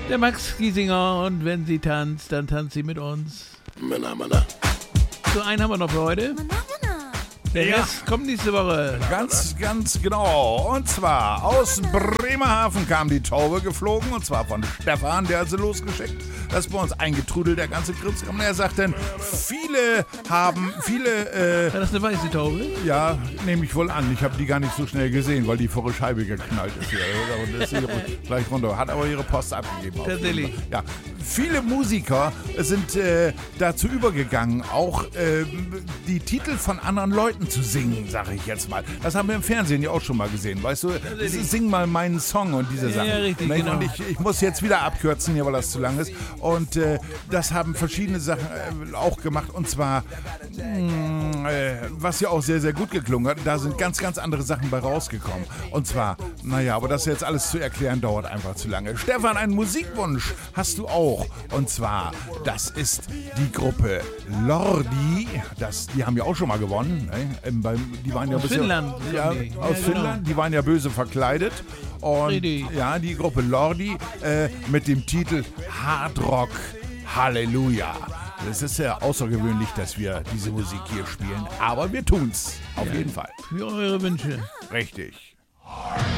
Der Max Giesinger, und wenn sie tanzt, dann tanzt sie mit uns. Männer. So, einen haben wir noch für heute. Der Rest kommt nächste Woche. Ganz genau. Und zwar aus Bremerhaven kam die Taube geflogen. Und zwar von Stefan, der hat sie losgeschickt. Das ist bei uns eingetrudelt, der ganze Krimskram. Und er sagt dann, viele... War das eine weiße Taube? Ja, nehme ich wohl an. Ich habe die gar nicht so schnell gesehen, weil die vor der Scheibe geknallt ist hier. Und ist hier gleich runter. Hat aber ihre Post abgegeben. Tatsächlich. Ja, viele Musiker sind dazu übergegangen, auch die Titel von anderen Leuten zu singen, sage ich jetzt mal. Das haben wir im Fernsehen ja auch schon mal gesehen, weißt du? Sing mal meinen Song und diese Sachen. Ja, richtig, genau. Und ich muss jetzt wieder abkürzen hier, weil das zu lang ist. Und das haben verschiedene Sachen auch gemacht. Und zwar, was ja auch sehr, sehr gut geklungen hat, da sind ganz, ganz andere Sachen bei rausgekommen. Und zwar, aber das jetzt alles zu erklären, dauert einfach zu lange. Stefan, einen Musikwunsch hast du auch. Und zwar, das ist die Gruppe Lordi. Die haben ja auch schon mal gewonnen. Ne? Die waren ja aus Finnland. Ja, aus Finnland. Die waren ja böse verkleidet. Und ja, die Gruppe Lordi mit dem Titel Hard Rock Halleluja. Es ist ja außergewöhnlich, dass wir diese Musik hier spielen, aber wir tun's. Auf jeden Fall. Für eure Wünsche. Richtig.